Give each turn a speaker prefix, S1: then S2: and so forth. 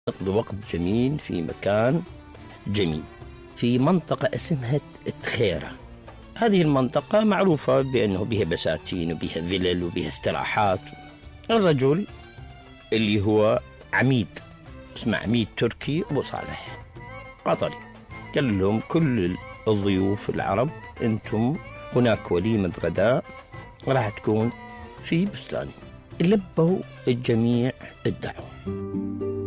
S1: اقضوا وقت جميل في مكان جميل في منطقة اسمها تخيرة. هذه المنطقة معروفة بأنه بها بساتين وبها فلل وبها استراحات. الرجل اللي هو عميد، اسمه عميد تركي أبو صالح قطري، قال لهم كل الضيوف العرب أنتم هناك وليمة غداء راح تكون في بستاني. لبوا الجميع الدعوة.